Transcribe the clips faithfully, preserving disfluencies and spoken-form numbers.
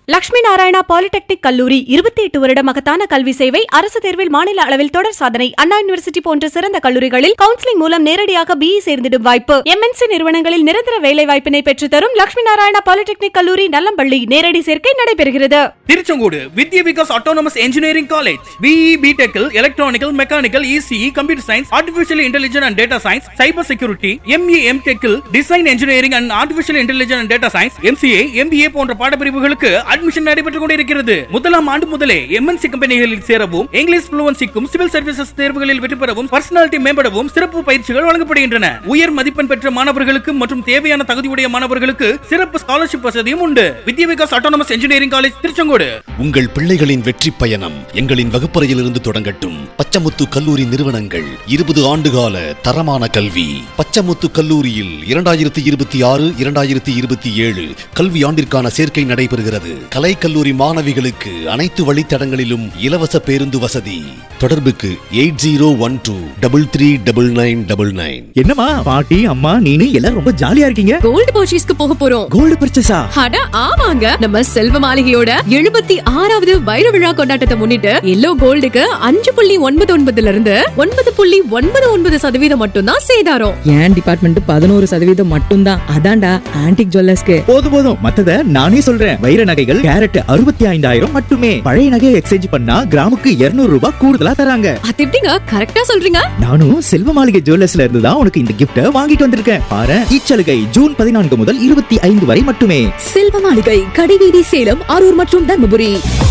Lakshmi Narayana polytechnic கல்லூரி இருபத்தி எட்டு வருட மகத்தான கல்வி சேவை, அரசு தேர்வில் மாநில அளவில் தொடர் சாதனை, அண்ணா யூனிவர்சிட்டி போன்ற சிறந்த கல்லூரிகளில் கவுன்சிலிங் மூலம் நேரடியாக பிஇ சேர்ந்திடும் வாய்ப்பு, எம்என்சி நிறுவனங்களில் நிரந்தர வேலை வாய்ப்பினை பெற்றுத்தரும் லட்சுமி நாராயணா பாலிடெக்னிக் கல்லூரி நல்லம்பள்ளி. நேரடி சேர்க்கை நடைபெறுகிறது. திருச்செங்கோடு வித்யா Vikas autonomous engineering college BE பிடெக்கில் electronical, mechanical, ECE, computer science, artificial intelligence and data science, cyber security, ME எம்டெக்கில் design engineering and artificial intelligence and data science, MCA, MBA போன்ற பாடப்பிரிவுகளுக்கு அட்மிஷன் நடைபெற்றுக் கொண்டிருக்கிறது. முதலாம் ஆண்டு முதலே எம்என்சி கம்பெனிகளில் சேரவும், இங்கிலீஷ் ஃப்ளூவன்சிக்கும், சிவில் சர்வீசஸ் தேர்வுகளில் வெற்றி பெறவும், பர்சனாலிட்டி மேம்படவும் சிறப்பு பயிற்சிகள் வழங்கப்படுகின்றன. உயர் மதிப்பெண் பெற்ற மாணவர்களுக்கு மற்றும் தேவையான தகுதியுடைய மாணவர்களுக்கு சிறப்பு ஸ்காலர்ஷிப் வசதியும் உண்டு. வித்யா Vikas autonomous engineering college Tiruchengode. உங்கள் பிள்ளைகளின் வெற்றி பயணம் எங்களின் வகுப்பறையிலிருந்து தொடங்கட்டும். பச்சமுத்து கல்லூரி நிறுவனங்கள் இருபது ஆண்டுகால தரமான கல்வி. பச்சமுத்து கல்லூரியில் இரண்டாயிரத்தி இருபத்தி ஆறு இரண்டாயிரத்தி இருபத்தி ஏழு கல்வி ஆண்டிற்கான சேர்க்கை நடைபெறுகிறது. கலை கல்லூரி மாணவிகளுக்கு அனைத்து வழித்தடங்களிலும் இலவச பேருந்து வசதி. தொடர்புக்கு eight zero one two double three double nine double nine. என்னமா பாட்டி, அம்மா, நீனு எல்லாரும் ரொம்ப ஜாலியா இருக்கீங்க. கோல்டு பர்ச்சேஸ்க்கு போக போறோம். கோல்டு பர்ச்சேஸா? அட ஆமாங்க, நம்ம செல்வ மாளிகையோட எழுபத்தி ஆறாவது வைர விழா கொண்டாட்டத்தை முன்னிட்டு எல்லோ கோல்டுக்கு அஞ்சு புள்ளி ஒன்பது ஒன்பதுல இருந்து ஒன்பது புள்ளி ஒன்பது ஒன்பது சதவீதம் மட்டும் தான் சேதாரம். என் டிபார்ட்மெண்ட் பதினோரு சதவீதம் மட்டும் தான். அதான்டா ஆன்டிக் ஜுவல்லர்ஸ்க்கு. போதும் போதும், மத்தத நானே சொல்றேன். வைர நகைகள் கேரட் அறுபத்தி ஐந்தாயிரம் மட்டுமே. பழைய நகையை எக்ஸ்சேஞ்ச் பண்ணா கிராமுக்கு இருநூறு ரூபாய் கூடுதலா தராங்க. அது எப்படிங்க கரெக்டா சொல்றீங்க? நானும் செல்வ மாளிகை ஜுவல்லர்ஸ்ல இருந்து தான் உனக்கு இந்த கிஃப்ட வாங்கிட்டு வந்திருக்கேன். பாரு, இச்சலுகை ஜூன் பதினான்கு முதல் இருபத்தி ஐந்து வரை மட்டுமே. செல்வ மாளிகை, கடைவீதி, சேலம், அரூர் மற்றும் தர்மபுரி.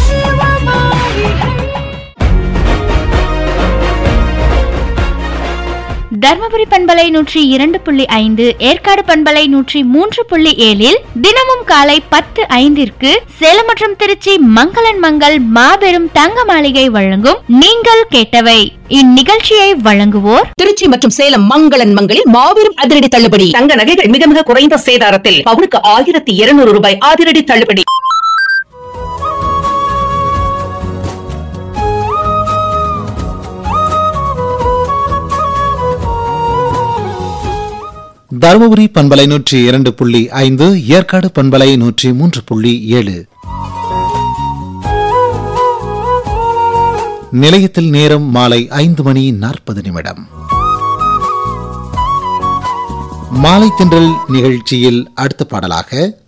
தர்மபுரி பண்பலை நூற்றி இரண்டு புள்ளி ஐந்து, ஏற்காடு பண்பலை நூற்றி மூன்று புள்ளி ஏழில் தினமும் காலை பத்து ஐந்திற்கு சேலம் மற்றும் திருச்சி மங்களன் மங்கள் மாபெரும் தங்க மாளிகை வழங்கும் நீங்கள் கேட்டவை. இந்நிகழ்ச்சியை வழங்குவோர் திருச்சி மற்றும் சேலம் மங்களன் மங்களில் மாபெரும் அதிரடி தள்ளுபடி. தங்க நகைகள் மிக மிக குறைந்த சேதாரத்தில் பவுனுக்கு ஆயிரத்தி இருநூறு ரூபாய் அதிரடி தள்ளுபடி. தருமபுரி பண்பலை நூற்றி இரண்டு புள்ளி ஐந்து, ஏற்காடு பண்பலை நூற்றி மூன்று புள்ளி ஏழு. நிலையத்தில் நேரம் மாலை ஐந்து மணி நாற்பது நிமிடம். மாலை தென்றல் நிகழ்ச்சியில் அடுத்த பாடலாக